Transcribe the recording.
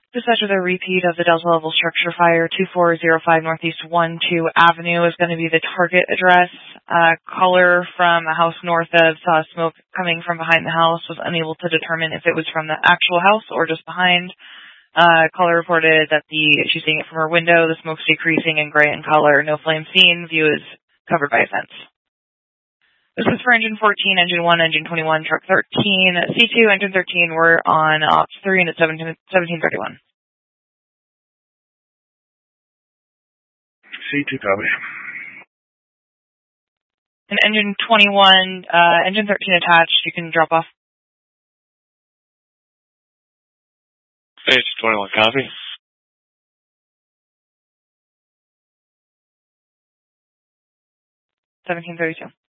Dispatch with a repeat of the Delta level structure fire. 2405 Northeast 12 Avenue is going to be the target address. Caller from a house north of saw smoke coming from behind the house, was unable to determine if it was from the actual house or just behind. Caller reported that she's seeing it from her window. The smoke's decreasing in gray in color. No flame seen. View is covered by a fence. This is for engine 14, engine 1, engine 21, truck 13. C2, engine 13, we're on ops 3 and it's 1731. C2, copy. And engine 21, engine 13 attached, you can drop off. Engine 21, copy. 1732.